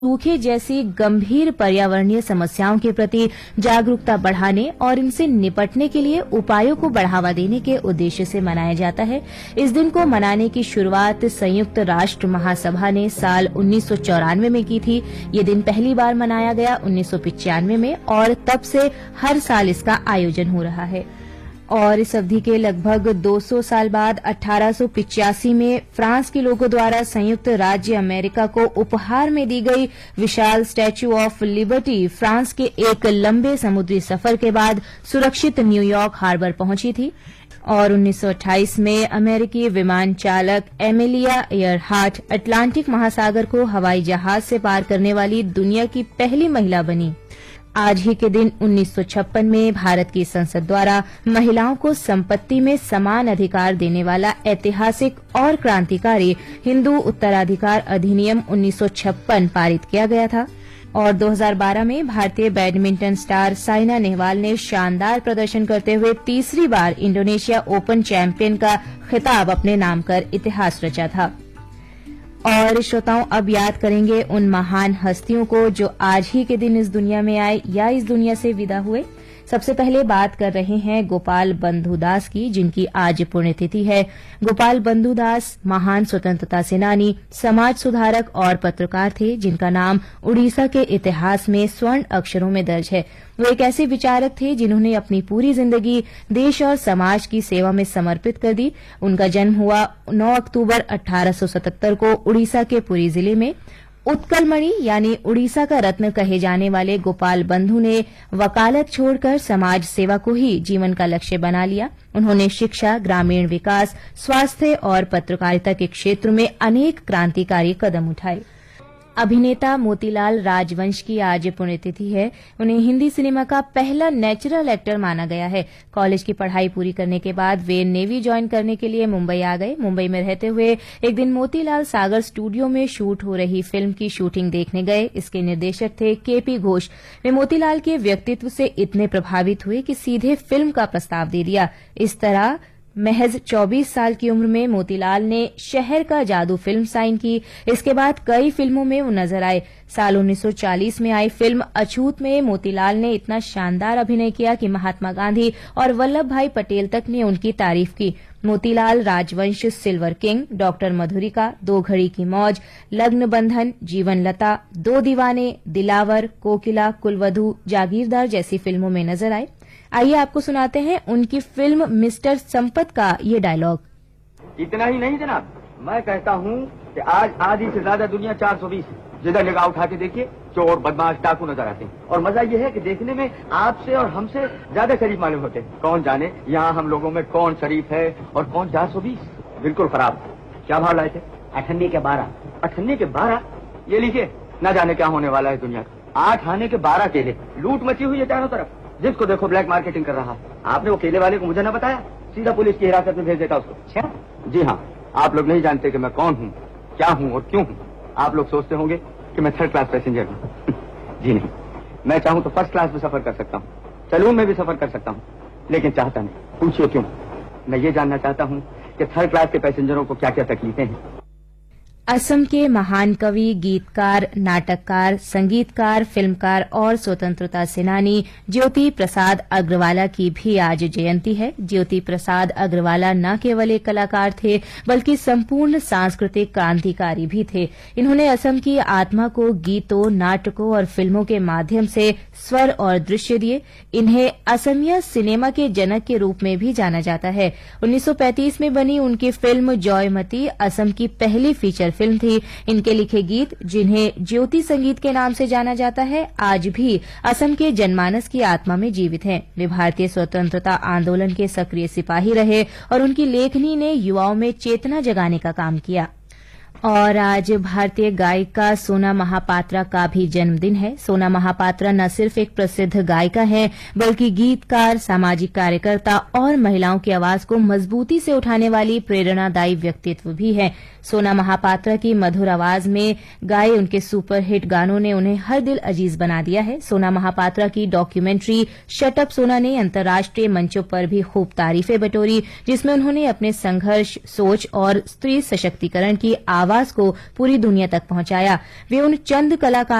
सूखे जैसी गंभीर पर्यावरणीय समस्याओं के प्रति जागरूकता बढ़ाने और इनसे निपटने के लिए उपायों को बढ़ावा देने के उद्देश्य से मनाया जाता है। इस दिन को मनाने की शुरुआत संयुक्त राष्ट्र महासभा ने साल 1994 में की थी। ये दिन पहली बार मनाया गया 1995 में और तब से हर साल इसका आयोजन हो रहा है। और इस अवधि के लगभग 200 साल बाद 1885 में फ्रांस के लोगों द्वारा संयुक्त राज्य अमेरिका को उपहार में दी गई विशाल स्टैच्यू ऑफ लिबर्टी फ्रांस के एक लंबे समुद्री सफर के बाद सुरक्षित न्यूयॉर्क हार्बर पहुंची थी। और 1928 में अमेरिकी विमान चालक एमिलिया एयरहार्ट अटलांटिक महासागर को हवाई जहाज से पार करने वाली दुनिया की पहली महिला बनी। आज ही के दिन 1956 में भारत की संसद द्वारा महिलाओं को संपत्ति में समान अधिकार देने वाला ऐतिहासिक और क्रांतिकारी हिंदू उत्तराधिकार अधिनियम 1956 पारित किया गया था। और 2012 में भारतीय बैडमिंटन स्टार साइना नेहवाल ने शानदार प्रदर्शन करते हुए तीसरी बार इंडोनेशिया ओपन चैंपियन का खिताब अपने नाम कर इतिहास रचा था। और श्रोताओं, अब याद करेंगे उन महान हस्तियों को जो आज ही के दिन इस दुनिया में आए या इस दुनिया से विदा हुए। सबसे पहले बात कर रहे हैं गोपाल बंधु दास की, जिनकी आज पुण्यतिथि है। गोपाल बंधु दास महान स्वतंत्रता सेनानी, समाज सुधारक और पत्रकार थे, जिनका नाम उड़ीसा के इतिहास में स्वर्ण अक्षरों में दर्ज है। वो एक ऐसे विचारक थे जिन्होंने अपनी पूरी जिंदगी देश और समाज की सेवा में समर्पित कर दी। उनका जन्म हुआ 9 अक्टूबर 1877 को उड़ीसा के पुरी जिले में। उत्कलमणि यानी उड़ीसा का रत्न कहे जाने वाले गोपाल बंधु ने वकालत छोड़कर समाज सेवा को ही जीवन का लक्ष्य बना लिया। उन्होंने शिक्षा, ग्रामीण विकास, स्वास्थ्य और पत्रकारिता के क्षेत्र में अनेक क्रांतिकारी कदम उठाए। अभिनेता मोतीलाल राजवंश की आज पुण्यतिथि है। उन्हें हिंदी सिनेमा का पहला नेचुरल एक्टर माना गया है। कॉलेज की पढ़ाई पूरी करने के बाद वे नेवी ज्वाइन करने के लिए मुंबई आ गए। मुंबई में रहते हुए एक दिन मोतीलाल सागर स्टूडियो में शूट हो रही फिल्म की शूटिंग देखने गए। इसके निर्देशक थे केपी घोष। वे मोतीलाल के व्यक्तित्व से इतने प्रभावित हुए कि सीधे फिल्म का प्रस्ताव दे दिया। इस तरह महज 24 साल की उम्र में मोतीलाल ने शहर का जादू फिल्म साइन की। इसके बाद कई फिल्मों में वो नजर आए। साल 1940 में आई फिल्म अछूत में मोतीलाल ने इतना शानदार अभिनय किया कि महात्मा गांधी और वल्लभ भाई पटेल तक ने उनकी तारीफ की। मोतीलाल राजवंश सिल्वर किंग, डॉक्टर मधुरिका, 2 घड़ी की मौज, लग्न बंधन, जीवन लता, 2 दीवाने, दिलावर, कोकिला, कुलवधू, जागीरदार जैसी फिल्मों में नजर आए। आइए आपको सुनाते हैं उनकी फिल्म मिस्टर संपत का ये डायलॉग। इतना ही नहीं जनाब, मैं कहता हूँ कि आज आधी से ज्यादा दुनिया 420 है। जिधर निगाह उठा के देखिए चोर, बदमाश, डाकू नजर आते हैं। और मजा ये है कि देखने में आपसे और हमसे ज्यादा शरीफ मालूम होते हैं। कौन जाने यहाँ हम लोगों में कौन शरीफ है और कौन 420। बिल्कुल खराब। क्या भाव लाए थे? 98 के 12। 98 के 12? ये लीजिए, न जाने क्या होने वाला है दुनिया का। 8 आने के 12 केले, लूट मची हुई है चारों तरफ। जिसको देखो ब्लैक मार्केटिंग कर रहा है। आपने वो केले वाले को मुझे न बताया, सीधा पुलिस की हिरासत में भेज देता उसको। अच्छा? जी हाँ, आप लोग नहीं जानते कि मैं कौन हूँ, क्या हूँ और क्यों हूँ। आप लोग सोचते होंगे कि मैं 3rd क्लास पैसेंजर हूँ। जी नहीं, मैं चाहूँ तो 1st क्लास में सफर कर सकता हूँ, सैलून में भी सफर कर सकता हूँ, लेकिन चाहता नहीं। पूछिए क्यों? मैं ये जानना चाहता हूँ कि 3rd क्लास के पैसेंजरों को क्या क्या तकलीफें हैं। असम के महान कवि, गीतकार, नाटककार, संगीतकार, फिल्मकार और स्वतंत्रता सेनानी ज्योति प्रसाद अग्रवाला की भी आज जयंती है। ज्योति प्रसाद अग्रवाला न केवल एक कलाकार थे बल्कि संपूर्ण सांस्कृतिक क्रांतिकारी भी थे। इन्होंने असम की आत्मा को गीतों, नाटकों और फिल्मों के माध्यम से स्वर और दृश्य दिए। इन्हें असमिया सिनेमा के जनक के रूप में भी जाना जाता है। 1935 में बनी उनकी फिल्म जॉयमती असम की पहली फीचर फिल्म थी। इनके लिखे गीत, जिन्हें ज्योति संगीत के नाम से जाना जाता है, आज भी असम के जनमानस की आत्मा में जीवित हैं। वे भारतीय स्वतंत्रता आंदोलन के सक्रिय सिपाही रहे और उनकी लेखनी ने युवाओं में चेतना जगाने का काम किया। और आज भारतीय गायिका सोना महापात्रा का भी जन्मदिन है। सोना महापात्रा न सिर्फ एक प्रसिद्ध गायिका हैं, बल्कि गीतकार, सामाजिक कार्यकर्ता और महिलाओं की आवाज को मजबूती से उठाने वाली प्रेरणादायी व्यक्तित्व भी है। सोना महापात्रा की मधुर आवाज में गाए उनके सुपरहिट गानों ने उन्हें हर दिल अजीज बना दिया है। सोना महापात्रा की डॉक्यूमेंट्री शट अप सोना ने अंतर्राष्ट्रीय मंचों पर भी खूब तारीफें बटोरी, जिसमें उन्होंने अपने संघर्ष, सोच और स्त्री सशक्तिकरण की आवाज आवाज को पूरी दुनिया तक पहुंचाया। वे उन चंद कलाकार